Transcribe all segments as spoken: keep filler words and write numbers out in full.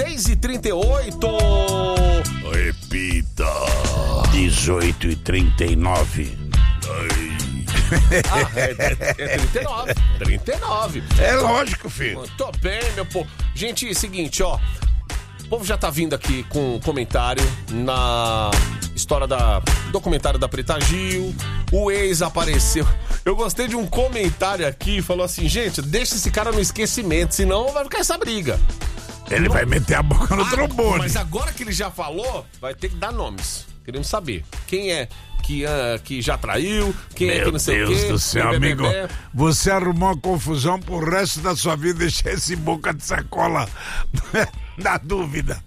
seis e trinta e oito. Repita. dezoito e trinta e nove. Ah, é, é, é trinta e nove. trinta e nove. É lógico, filho. Tô bem, meu povo. Gente, seguinte, ó. O povo já tá vindo aqui com um comentário na história da documentário da Preta Gil. O ex apareceu. Eu gostei de um comentário aqui, falou assim, gente, deixa esse cara no esquecimento, senão vai ficar essa briga. Ele não vai meter a boca no ah, trombone. Mas agora que ele já falou, vai ter que dar nomes. Queremos saber quem é que, uh, que já traiu, quem Meu é que não sei o quê. Meu Deus do céu, bebê, amigo. bebê. Você arrumou uma confusão pro resto da sua vida, deixar esse boca de sacola na dúvida.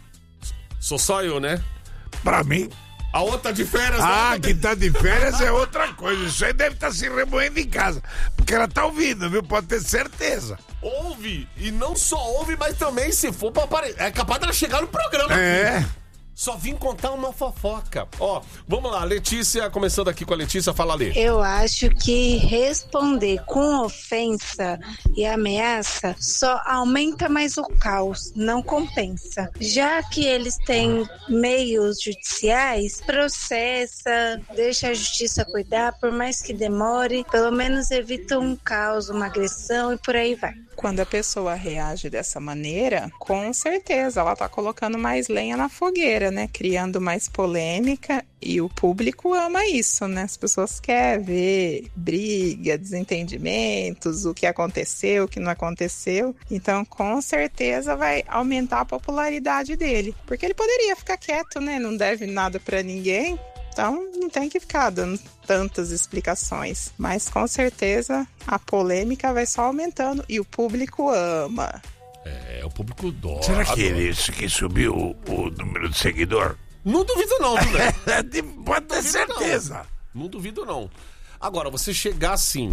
Sou só eu, né? Pra mim. A outra de férias... Ah, outra... que tá de férias é outra coisa. Isso aí deve estar se remoendo em casa. Porque ela tá ouvindo, viu? Pode ter certeza. Ouve. E não só ouve, mas também, se for pra aparecer... É capaz dela chegar no programa. É. Aqui. Só vim contar uma fofoca. Ó, vamos lá, Letícia, começando aqui com a Letícia, fala, Lê. Eu acho que responder com ofensa e ameaça só aumenta mais o caos, não compensa. Já que eles têm meios judiciais, processa, deixa a justiça cuidar, por mais que demore, pelo menos evita um caos, uma agressão e por aí vai. Quando a pessoa reage dessa maneira, com certeza ela tá colocando mais lenha na fogueira, né? Criando mais polêmica, e o público ama isso, né? As pessoas querem ver briga, desentendimentos, o que aconteceu, o que não aconteceu. Então, com certeza vai aumentar a popularidade dele. Porque ele poderia ficar quieto, né? Não deve nada pra ninguém. Então, não tem que ficar dando tantas explicações. Mas, com certeza, a polêmica vai só aumentando e o público ama. É, o público dói. Será que ele que subiu o, o número de seguidor? Não duvido não, viu, né? Pode ter certeza. Não. não duvido não. Agora, você chegar assim...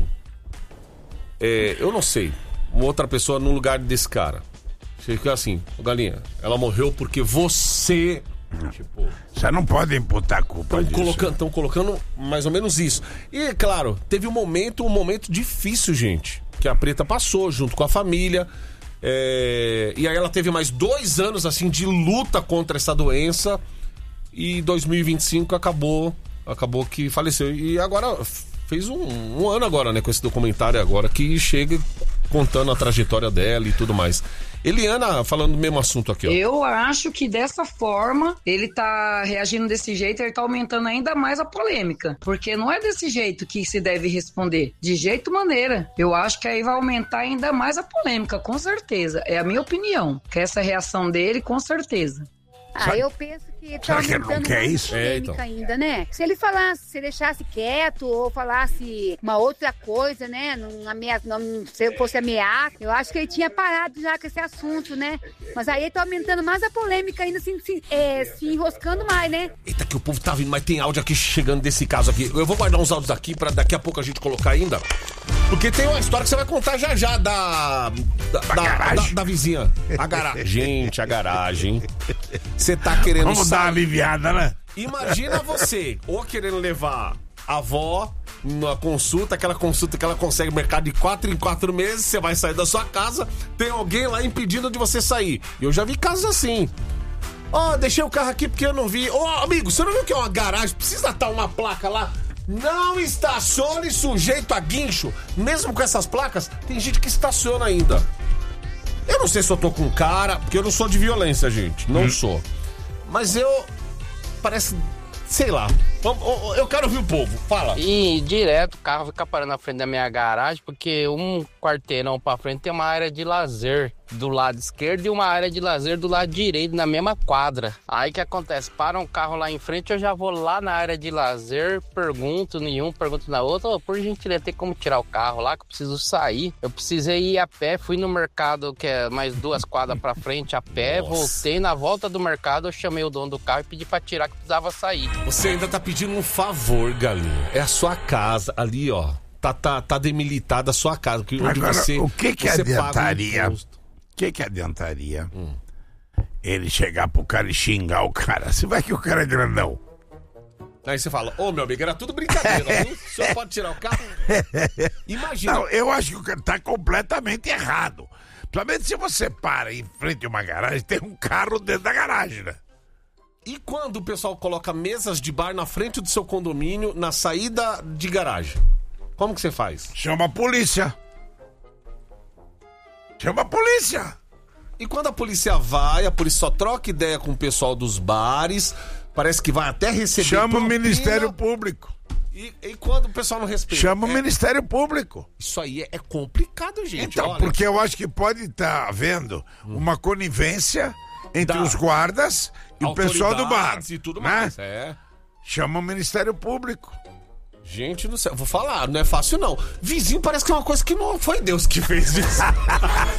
É, eu não sei. Uma outra pessoa no lugar desse cara. Chega assim, Galinha, ela morreu porque você... Tipo, você não pode imputar a culpa disso. Colocando, estão colocando mais ou menos isso. E, claro, teve um momento, um momento difícil, gente, que a Preta passou junto com a família. É... E aí ela teve mais dois anos, assim, de luta contra essa doença. E dois mil e vinte e cinco acabou, acabou que faleceu. E agora, fez um, um ano agora, né, com esse documentário agora, que chega contando a trajetória dela e tudo mais. Eliana, falando do mesmo assunto aqui, ó. Eu acho que dessa forma, ele tá reagindo desse jeito, ele tá aumentando ainda mais a polêmica. Porque não é desse jeito que se deve responder. De jeito maneira. Eu acho que aí vai aumentar ainda mais a polêmica, com certeza. É a minha opinião. Que essa reação dele, com certeza. Ah, eu penso que tá Será que ele não quer isso? É, então. ainda, né? Se ele falasse, se deixasse quieto ou falasse uma outra coisa, né? Não, amea... não se fosse ameaça, eu acho que ele tinha parado já com esse assunto, né? Mas aí ele tá aumentando mais a polêmica ainda, se, se, é, se enroscando mais, né? Eita, que o povo tá vindo, mas tem áudio aqui chegando desse caso aqui. Eu vou guardar uns áudios aqui pra daqui a pouco a gente colocar ainda. Porque tem uma história que você vai contar já já da... Da, da, da, da, da vizinha. A garagem. Gente, a garagem. Você tá querendo... Vamos dar uma aliviada, né? Imagina você, ou querendo levar a avó na consulta, aquela consulta que ela consegue mercado de quatro em quatro meses, você vai sair da sua casa, tem alguém lá impedindo de você sair. Eu já vi casos assim. Ó, oh, deixei o carro aqui porque eu não vi. Ô, oh, amigo, você não viu que é uma garagem? Precisa estar uma placa lá? Não estacione sujeito a guincho. Mesmo com essas placas, tem gente que estaciona ainda. Eu não sei se eu tô com cara, porque eu não sou de violência, gente. Não hum. sou. Mas eu... Parece... Sei lá. Eu quero ouvir o povo. Fala. E direto o carro fica parando na frente da minha garagem, porque um quarteirão pra frente tem uma área de lazer do lado esquerdo e uma área de lazer do lado direito, na mesma quadra. Aí o que acontece? Para um carro lá em frente, eu já vou lá na área de lazer, pergunto nenhum, pergunto na outra, oh, por gentileza, tem como tirar o carro lá, que eu preciso sair. Eu precisei ir a pé, fui no mercado, que é mais duas quadras pra frente, a pé, Nossa. voltei, na volta do mercado, eu chamei o dono do carro e pedi pra tirar, que precisava sair. Você ainda tá pedindo um favor, Galinha. É a sua casa, ali, ó. Tá, tá, tá demilitada a sua casa. Onde Agora, você, o que que você adiantaria? O que que adiantaria hum. ele chegar pro cara e xingar o cara? Se vai que o cara é grandão. Aí você fala, ô, oh, meu amigo, era tudo brincadeira, viu? O senhor pode tirar o carro? Imagina. Não, eu acho que o cara tá completamente errado. Principalmente se você para em frente a uma garagem, tem um carro dentro da garagem, né? E quando o pessoal coloca mesas de bar na frente do seu condomínio, na saída de garagem? Como que você faz? Chama a polícia. Chama a polícia. E quando a polícia vai, a polícia só troca ideia com o pessoal dos bares, parece que vai até receber Chama propina. o Ministério Público. E, e quando o pessoal não respeita? Chama é, o Ministério Público. Isso aí é, é complicado, gente. Então, olha. porque eu acho que pode estar havendo uma conivência entre Da- os guardas e o pessoal do bar. Autoridades e tudo né? mais. É. Chama o Ministério Público. Gente do céu, vou falar, não é fácil não. Vizinho parece que é uma coisa que não foi Deus que fez isso.